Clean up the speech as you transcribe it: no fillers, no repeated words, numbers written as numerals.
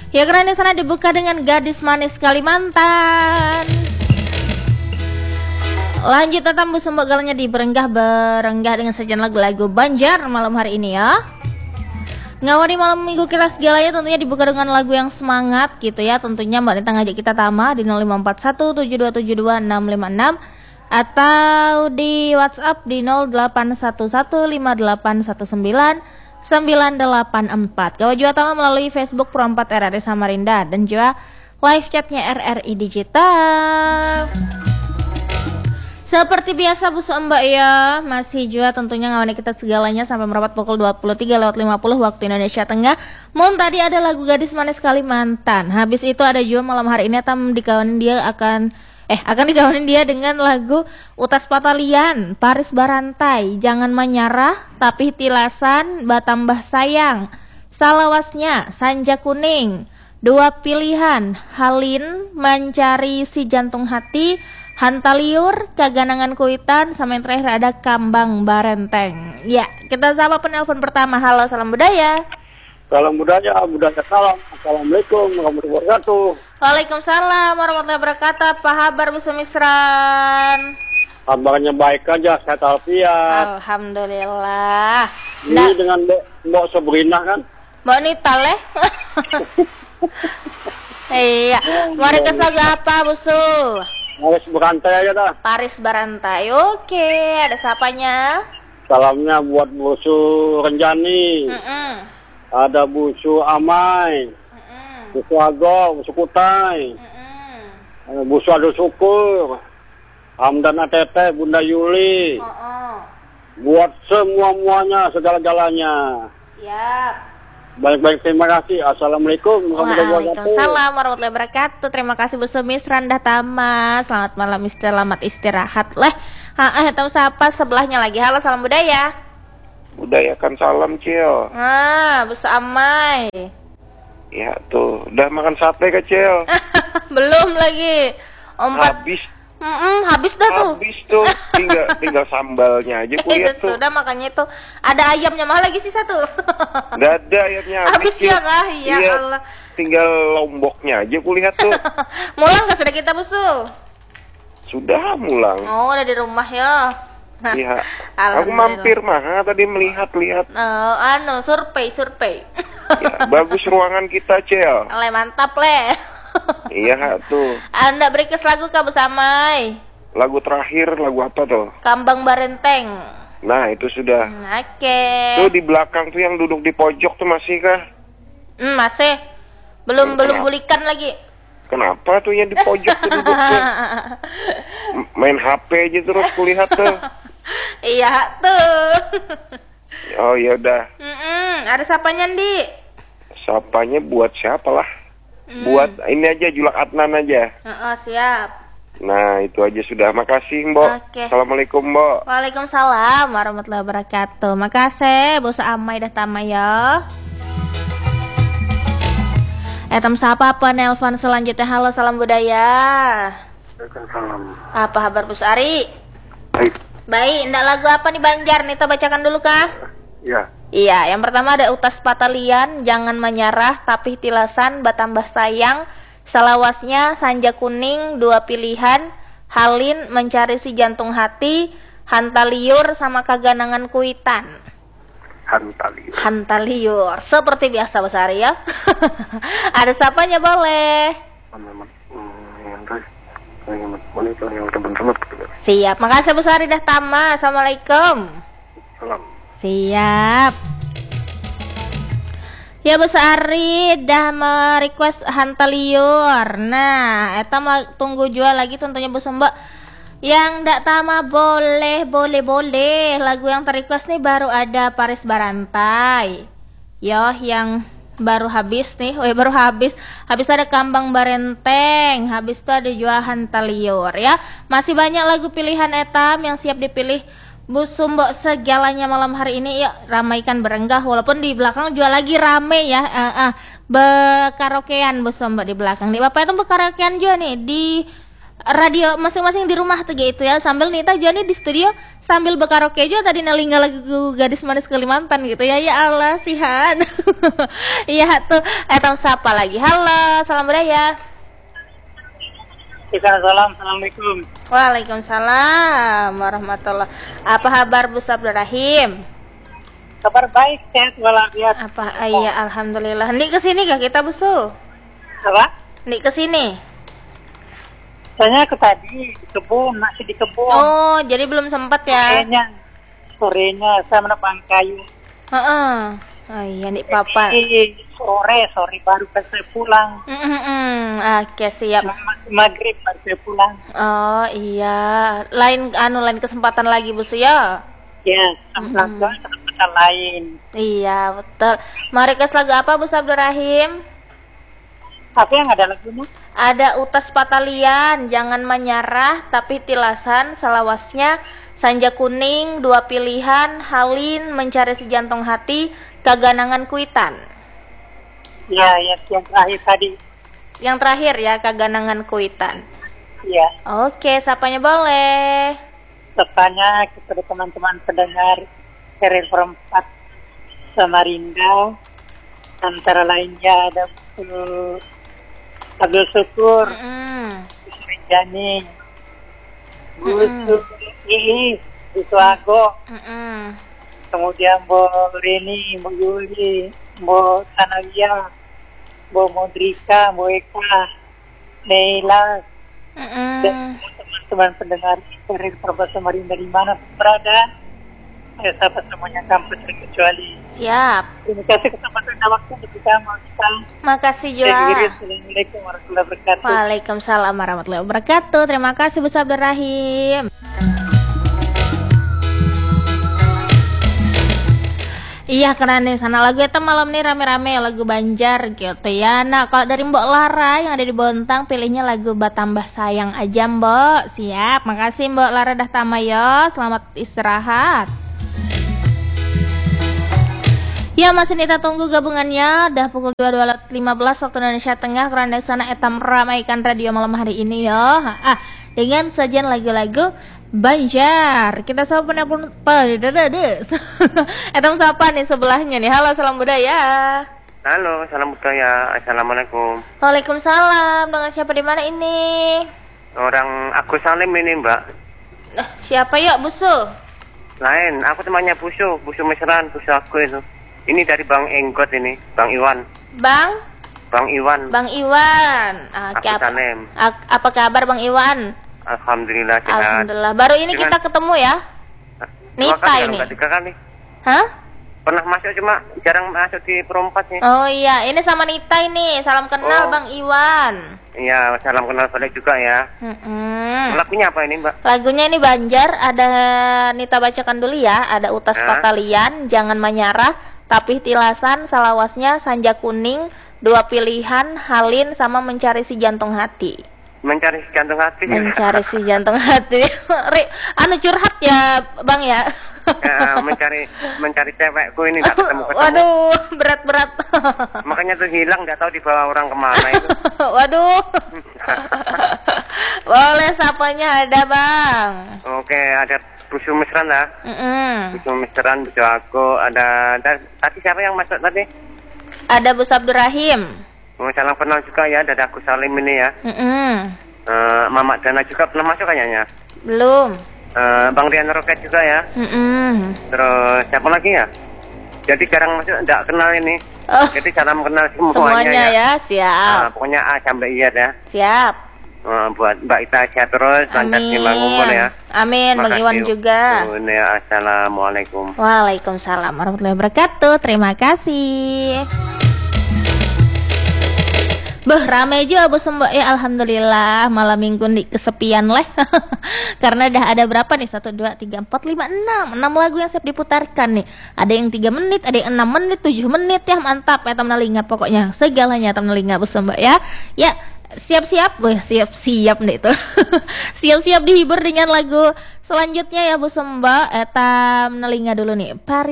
Ya keren di sana dibuka dengan Gadis Manis Kalimantan. Lanjut tetap Bu Sembok galanya di berenggah dengan sajian lagu-lagu Banjar malam hari ini ya. Ngawali malam minggu kita segalanya tentunya dibuka dengan lagu yang semangat gitu ya. Tentunya Mbak Nita ngajak kita tama di 054172725656 atau di WhatsApp di 0811581994. Kau juga tama melalui Facebook Pro 4 RRI Samarinda dan juga live chatnya RRI Digital. Seperti biasa Bu Mbak ya, masih juga tentunya ngawani kita segalanya sampai merapat pukul 23:50 waktu Indonesia Tengah. Mohon tadi ada lagu Gadis Manis Kalimantan. Habis itu ada juga malam hari ini akan dikawanin dia dengan lagu Utas Patalian, Paris Barantai, Jangan Menyerah, Tapi Tilasan, Batambah Sayang, Salawasnya, Sanja Kuning, Dua Pilihan, Halin, Mencari Si Jantung Hati, Hantaliur, Kaganangan Kuitan, sama yang terakhir ada Kambang Barenteng. Ya, kita sapa penelpon pertama. Halo, salam budaya. Salam budaya salam. Assalamualaikum warahmatullahi wabarakatuh. Waalaikumsalam warahmatullahi wabarakatuh. Apa kabar Bu Sumisran? Kabarnya baik aja, sehat alfiat. Alhamdulillah. Ini dengan Mbak Sabrina kan? Mbak Nita leh. Iya, mari ke lagu apa Bu Su? Paris Barantai aja dah. Paris Barantai, oke. Ada sapanya? Salamnya buat Busu Renjani. Ada Busu Amai. Busu Agong, Busu Kutai. Busu Adu Syukur. Hamdan Atete, Bunda Yuli. Buat semua-muanya, segala-galanya. Siap. Baik-baik, terima kasih. Assalamualaikum warahmatullahi wabarakatuh. Waalaikumsalam warahmatullahi wabarakatuh. Terima kasih Bu Sumis Randah Tama. Selamat malam, selamat istirahat leh. Tahu siapa sebelahnya lagi. Halo, salam budaya. Budaya kan salam Cil. Bu Amai. Ya tuh, udah makan sate kecil. Belum lagi. Habis dah tuh. Habis tuh, tinggal sambalnya aja kulihat tuh. Sudah makanya itu ada ayamnya mah lagi sih satu. Nggak ada ayamnya habis ya kah? Ya iya, Allah. Tinggal lomboknya aja kulihat tuh. Mulang nggak sudah kita Busu? Sudah mulang. Oh udah di rumah ya. Iya. Aku mampir mah tadi melihat-lihat. Survei. Ya, bagus ruangan kita Cel. Mantap leh. Iya tuh. Anda beri lagu Kak Samai. Lagu terakhir lagu apa tuh? Kambang Barenteng. Nah itu sudah. Oke. Tuh di belakang tuh yang duduk di pojok tuh masih kah? Masih. Belum bulikan lagi. Kenapa tuh yang di pojok tuh duduk tuh? Main HP aja terus kulihat tuh. Iya tuh. Oh ya udah. Ada sapanya Ndi? Sapanya buat siapa lah? Buat ini aja Julak Adnan aja. Siap. Nah itu aja sudah. Makasih Mbok. Oke. Assalamualaikum Mbok. Waalaikumsalam warahmatullahi wabarakatuh. Makasih Bu Amai dah tama ya. Etam sapa penelpon selanjutnya. Halo, salam budaya. Waalaikumsalam. Apa kabar Bu Ari? Baik, ndak lagu apa nih Banjar nih, kita bacakan dulu kah? Iya, yang pertama ada Utas Patalian, Jangan Menyerah, Tapi Tilasan, Batambah Sayang, Salawasnya, Sanja Kuning, Dua Pilihan, Halin, Mencari Si Jantung Hati, Hantaliur, sama Kaganangan Kuitan. Hantaliur. Seperti biasa Besari ya. Ada sapanya boleh. Siap, makasih Bu Sari dah tama. Assalamualaikum. salam. Siap. Ya Bu Sari dah merequest Hantaliur. Nah, eta tunggu jual lagi tentunya Bu Sembak. Yang ndak tama boleh. Lagu yang terrequest nih baru ada Paris Barantai. Yo, yang baru habis nih. Baru habis. Habis ada Kambang Barenteng. Habis itu ada juga Hantaliur ya. Masih banyak lagu pilihan etam yang siap dipilih Bu Sumbok segalanya malam hari ini. Yuk ramaikan berenggah. Walaupun di belakang juga lagi rame ya. Bekaraokean Bu Sumbok di belakang. Di Bapak itu bekaraokean juga nih di radio masing-masing di rumah tuh gitu ya, sambil Nita juga nih di studio sambil berkaraoke juga tadi nalinga lagu Gadis Manis Kalimantan gitu ya. Ya Allah sihan. Iya tuh etam sapa lagi. Halo, salam budaya. Assalamualaikum. Waalaikumsalam warahmatullah. Apa kabar Bu Sabdurrahim? Kabar baik, sehat walafiat. Apa iya alhamdulillah. Nih kesini kah kita Busu? Apa? Nih kesini. Saya ke tadi di kebun, masih di kebun. Oh, jadi belum sempat ya? Sorenya saya menebang kayu. Heeh. Oh iya nih papa. Sore baru saya pulang. Oke siap. Maghrib baru saya pulang. Oh iya, lain kesempatan lagi Bu ya? Ya, kesempatan lain. Iya betul. Mari ke lagu apa Bu Abdurrahim? Apa yang ada lagunya? Ada Utas Patalian, Jangan Menyerah, Tapi Tilasan, Salawasnya, Sanja Kuning, Dua Pilihan, Halin, Mencari Si Jantung Hati, Kaganangan Kuitan. Ya, yang terakhir tadi. Yang terakhir ya, Kaganangan Kuitan. Iya. Oke, sapanya boleh. Sapanya kepada teman-teman pendengar Karir Perempat Samarinda. Antara lainnya ada Abdul Syukur, Jani, Busu Ago, kemudian Bo Reni, Bo Yuli, Bo Tanawia, Bo Modrika, Bo Eka, Neila, dan teman-teman pendengar Karir Perempat Samarinda di mana berada. Saya sapa semuanya tanpa terkecuali. Siap. Terima kasih kesempatan dan waktu untuk kita. Makasih juga. Assalamualaikum warahmatullahi wabarakatuh. Waalaikumsalam warahmatullahi wabarakatuh. Terima kasih Bu Abdurrahim. Iya keren nih sana lagu itu malam nih rame-rame lagu Banjar gitu ya. Nah kalau dari Mbok Lara yang ada di Bontang pilihnya lagu Batambah Sayang aja Mbok. Siap, makasih Mbok Lara dah tamayo. Selamat istirahat. Ya masih kita tunggu gabungannya. Dah pukul 22.15 waktu Indonesia Tengah. Karena sana etam ramaikan radio malam hari ini yo. Dengan sajian lagu-lagu Banjar. Kita sapa pun etam sapa nih sebelahnya nih. Halo, salam budaya. Halo, salam budaya. Assalamualaikum. Waalaikumsalam. Dengan siapa di mana ini? Orang Agus Salim ini, Mbak. Siapa yuk, Busu? Lain, aku temannya Busu Mesran, Busu aku itu. Ini dari Bang Enggot ini, Bang Iwan. Bang Iwan. Agus Salim. Apa kabar Bang Iwan? Alhamdulillah sehat. Alhamdulillah. Baru ini kita ketemu ya? Nita ini. 3 kali. Hah? Pernah masuk cuma jarang masuk di Perempat nih. Oh iya, ini sama Nita ini. Salam kenal Bang Iwan. Iya, salam kenal balik juga ya. Lagunya apa ini, Mbak? Lagunya ini Banjar, ada Nita bacakan dulu ya. Ada Utas Patalian, Jangan Menyerah, Tapi Tilasan, Salawasnya, Sanja Kuning, Dua Pilihan, Halin, sama Mencari Si Jantung Hati. Mencari si jantung hati. Mencari si jantung hati. Curhat ya Bang ya. Mencari cewekku ini nggak ketemu. Waduh, berat. Makanya tuh hilang, nggak tahu dibawa orang kemana itu. Waduh. Boleh sapanya ada Bang. Oke, ada Busu Mesran lah. Busu Mesran, Busu aku. Ada tadi siapa yang masuk tadi? Ada Bu Abdurrahim. Salam kenal juga ya, ada Agus Salim ini ya. Mamak Dana juga pernah masuk kayaknya. Belum. Bang Rian Roket juga ya. Terus siapa lagi ya? Jadi jarang masuk, enggak kenal ini. Jadi salam kenal semuanya ya. Siap. Pokoknya A sampai I ya. Siap. Buat Mbak Ita sehat terus, lancar di Umur ya. Amin. Bang Iwan juga. Ya, assalamualaikum. Waalaikumsalam warahmatullahi wabarakatuh. Terima kasih. Rame aja Bu Sembok ya, alhamdulillah malam minggu nih kesepian leh. Karena dah ada berapa nih? 1, 2, 3, 4, 5, 6 lagu yang siap diputarkan nih. Ada yang 3 menit, ada yang 6 menit, 7 menit ya, mantap ya teman-teman pokoknya. Segalanya teman-teman Bu Sembok ya. Ya, siap-siap nih itu. Siap-siap dihibur dengan lagu selanjutnya ya Bu Sembok. Eta menelinga dulu nih.